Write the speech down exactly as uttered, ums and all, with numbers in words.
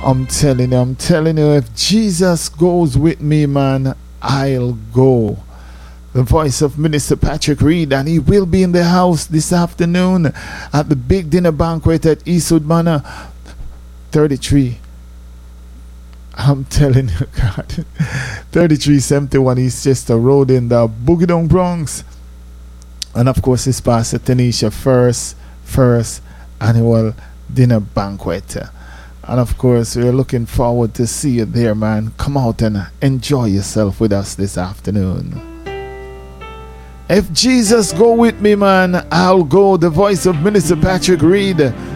I'm telling you, I'm telling you, if Jesus goes with me, man, I'll go. The voice of Minister Patrick Reed, and he will be in the house this afternoon at the big dinner banquet at Eastwood Manor, thirty-three. I'm telling you, God, thirty-three seventy-one Eastchester Road in the Boogie Down Bronx. And of course, it's Pastor Tanisha first, first annual dinner banquet. And of course, we're looking forward to see you there, man. Come out and enjoy yourself with us this afternoon. If Jesus go with me, man, I'll go. The voice of Minister Patrick Reed.